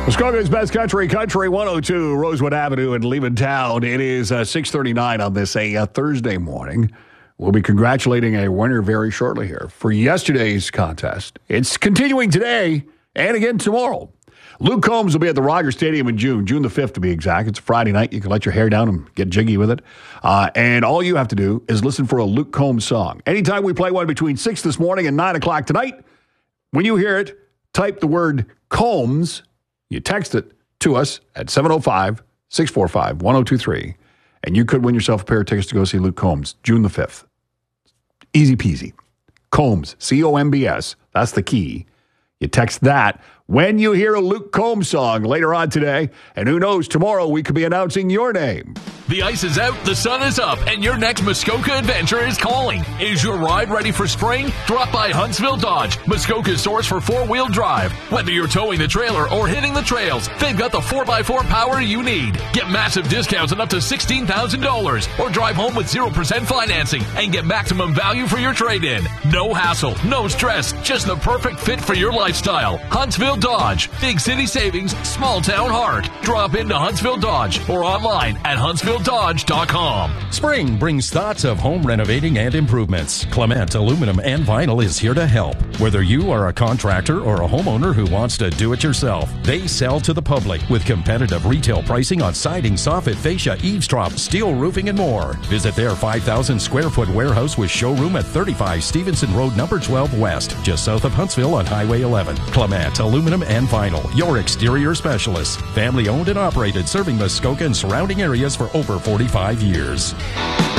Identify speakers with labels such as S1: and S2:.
S1: Muskoka's Best Country, Country 102, Rosewood Avenue in Levittown. It is 6:39 on this Thursday morning. We'll be congratulating a winner very shortly here for yesterday's contest. It's continuing today and again tomorrow. Luke Combs will be at the Rogers Stadium in June the 5th to be exact. It's a Friday night. You can let your hair down and get jiggy with it. And all you have to do is listen for a Luke Combs song. Anytime we play one between 6 this morning and 9 o'clock tonight, when you hear it, type the word Combs. You text it to us at 705-645-1023, and you could win yourself a pair of tickets to go see Luke Combs, June the 5th. Easy peasy. Combs, C-O-M-B-S. That's the key. You text that when you hear a Luke Combs song later on today, and who knows, tomorrow we could be announcing your name.
S2: The ice is out, the sun is up, and your next Muskoka adventure is calling. Is your ride ready for spring? Drop by Huntsville Dodge, Muskoka's source for four-wheel drive. Whether you're towing the trailer or hitting the trails, they've got the 4x4 power you need. Get massive discounts on up to $16,000, or drive home with 0% financing and get maximum value for your trade-in. No hassle, no stress, just the perfect fit for your lifestyle. Huntsville Dodge, big city savings, small town heart. Drop into Huntsville Dodge or online at HuntsvilleDodge.com.
S3: Spring brings thoughts of home renovating and improvements. Clement Aluminum and Vinyl is here to help. Whether you are a contractor or a homeowner who wants to do it yourself, they sell to the public with competitive retail pricing on siding, soffit, fascia, eavesdrop, steel roofing, and more. Visit their 5,000 square foot warehouse with showroom at 35 Stevenson Road, number 12 West, just south of Huntsville on Highway 11. Clement Aluminum and Vinyl, your exterior specialists. Family owned and operated, serving Muskoka and surrounding areas for over 45 years.